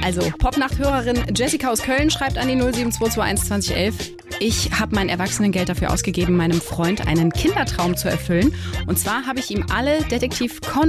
Also Popnacht-Hörerin Jessica aus Köln schreibt an die 07221 2011. Ich habe mein Erwachsenengeld dafür ausgegeben, meinem Freund einen Kindertraum zu erfüllen. Und zwar habe ich ihm alle Detektiv Conan